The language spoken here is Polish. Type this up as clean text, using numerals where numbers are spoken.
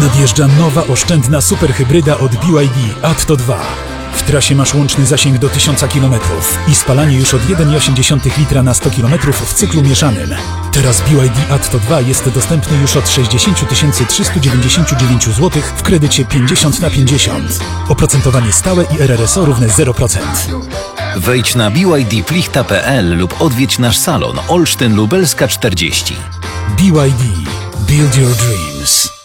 Nadjeżdża nowa, oszczędna superhybryda od BYD Atto 2. W trasie masz łączny zasięg do 1000 km i spalanie już od 1,8 litra na 100 km w cyklu mieszanym. Teraz BYD Atto 2 jest dostępny już od 60 399 zł w kredycie 50/50. Oprocentowanie stałe i RRSO równe 0%. Wejdź na bydplichta.pl lub odwiedź nasz salon Olsztyn Lubelska 40. BYD. Build your dreams.